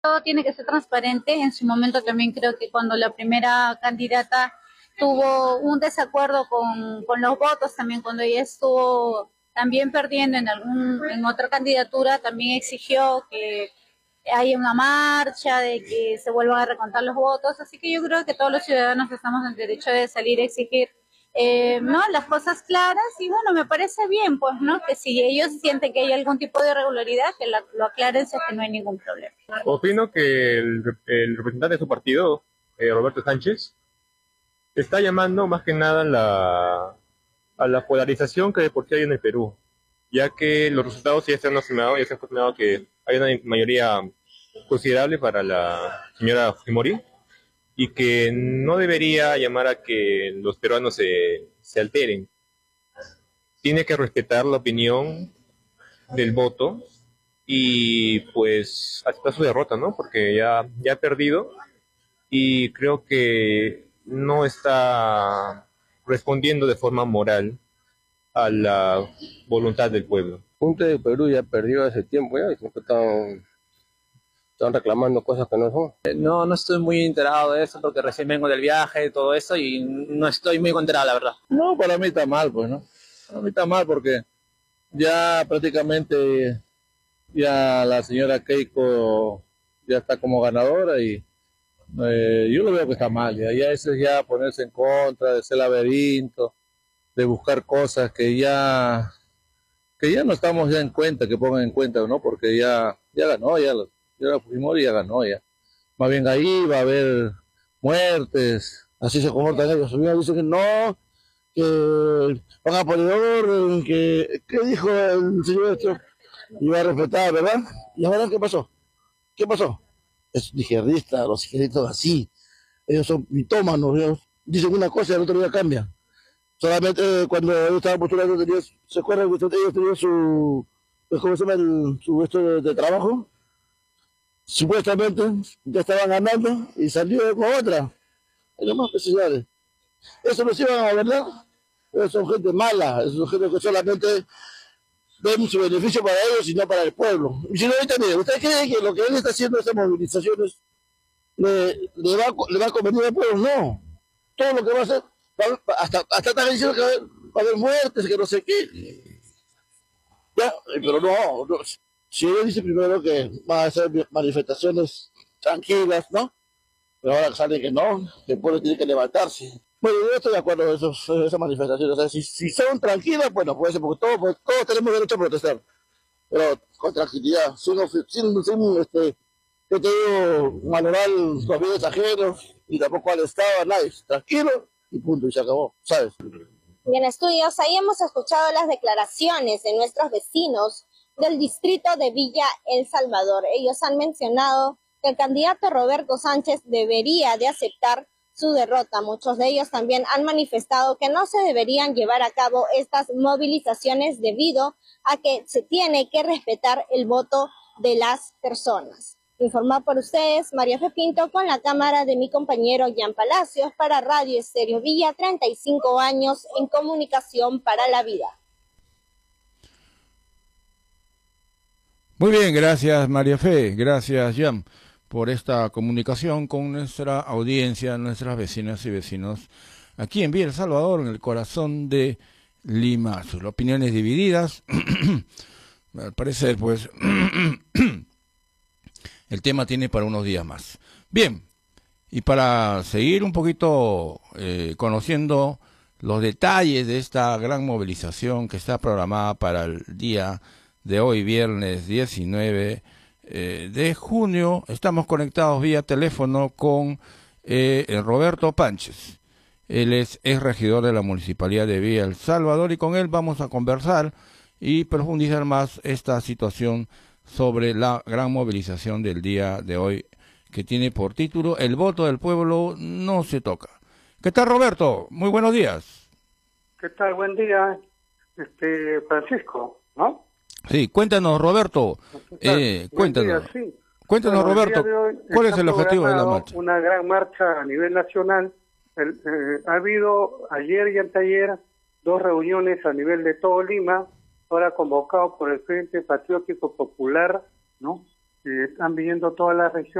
Todo tiene que ser transparente. En su momento también creo que cuando la primera candidata tuvo un desacuerdo con los votos, también cuando ella estuvo también perdiendo en otra candidatura, también exigió que haya una marcha, de que se vuelvan a recontar los votos. Así que yo creo que todos los ciudadanos estamos en derecho de salir a exigir no las cosas claras, y bueno, me parece bien, pues, ¿no? Que si ellos sienten que hay algún tipo de irregularidad, que lo aclaren, si es que no hay ningún problema. Opino que el representante de su partido, Roberto Sánchez, está llamando más que nada a la polarización que de por sí hay en el Perú, ya que los resultados ya se han confirmado que hay una mayoría considerable para la señora Fujimori, y que no debería llamar a que los peruanos se alteren. Tiene que respetar la opinión del voto y pues aceptar su derrota, ¿no? Porque ya ha perdido y creo que no está respondiendo de forma moral a la voluntad del pueblo. Junta de Perú ya perdió hace tiempo ya, y siempre están reclamando cosas que no son. No, no estoy muy enterado de eso porque recién vengo del viaje y todo eso y no estoy muy enterado, la verdad. No, para mí está mal, pues, ¿no? Para mí está mal porque ya prácticamente ya la señora Keiko ya está como ganadora y yo lo veo que está mal. Ya eso es ya ponerse en contra de ese laberinto, de buscar cosas que ya no estamos ya en cuenta, que pongan en cuenta, ¿no? Porque ya ganó, ya la Fujimori ya ganó, ya. Más bien ahí va a haber muertes, así se comportan ellos. Ellos dicen que no, que van a poner orden, ¿qué dijo el señor esto? Iba a respetar, ¿verdad? ¿Y ahora qué pasó? ¿Qué pasó? Es izquierdista, los izquierdistas así. Ellos son mitómanos, ellos dicen una cosa y el otro día cambian. Solamente cuando ellos estaban postulando, ¿se acuerdan que ellos tenían ¿cómo se llama? Su esto de trabajo? Supuestamente ya estaban ganando y salió con otra. Hay más necesidades. Eso nos iban a gobernar. Ellos son gente mala, esos son gente que solamente ven su beneficio para ellos y no para el pueblo. Y si no, ahorita, mire, ¿usted cree que lo que él está haciendo, estas movilizaciones, le va a convenir al pueblo? No. Todo lo que va a hacer, hasta están diciendo que va a haber muertes, que no sé qué. Ya, pero no. Si él dice primero que va a hacer manifestaciones tranquilas, ¿no? Pero ahora sale que no, que el pueblo tiene que levantarse. Bueno, yo estoy de acuerdo con esas manifestaciones. O sea, si son tranquilas, bueno, puede ser, porque todos tenemos derecho a protestar. Pero con tranquilidad, yo te digo, valorar los bienes ajenos y tampoco al Estado, a nadie. Tranquilo y punto, y se acabó, ¿sabes? Bien, estudios, ahí hemos escuchado las declaraciones de nuestros vecinos del distrito de Villa El Salvador. Ellos han mencionado que el candidato Roberto Sánchez debería de aceptar su derrota. Muchos de ellos también han manifestado que no se deberían llevar a cabo estas movilizaciones debido a que se tiene que respetar el voto de las personas. Informado por ustedes, María Fe Pinto, con la cámara de mi compañero Jan Palacios para Radio Estéreo Villa, 35 años en comunicación para la vida. Muy bien, gracias María Fe, gracias Jan por esta comunicación con nuestra audiencia, nuestras vecinas y vecinos aquí en Villa El Salvador, en el corazón de Lima. Sus opiniones divididas, al parecer pues el tema tiene para unos días más. Bien, y para seguir un poquito conociendo los detalles de esta gran movilización que está programada para el día de hoy, viernes 19 de junio, estamos conectados vía teléfono con Roberto Pánchez. Él es regidor de la Municipalidad de Villa El Salvador y con él vamos a conversar y profundizar más esta situación sobre la gran movilización del día de hoy, que tiene por título El voto del pueblo no se toca. ¿Qué tal, Roberto? Muy buenos días. ¿Qué tal? Buen día, Francisco, ¿no? Sí, cuéntanos, Roberto. Cuéntanos. Día, sí. Cuéntanos, Bueno, Roberto, ¿cuál es el objetivo de la marcha? Una gran marcha a nivel nacional. Ha habido ayer y anteayer 2 reuniones a nivel de todo Lima, ahora convocado por el Frente Patriótico Popular, ¿no? están viniendo toda la región